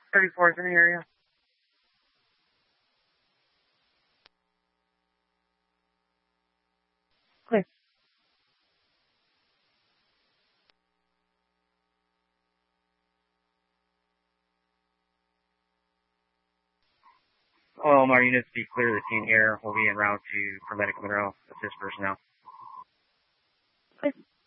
34th in the area. Clear. All our units be clear of the team here. We'll be en route for medical Monroe. Assist personnel. Clear.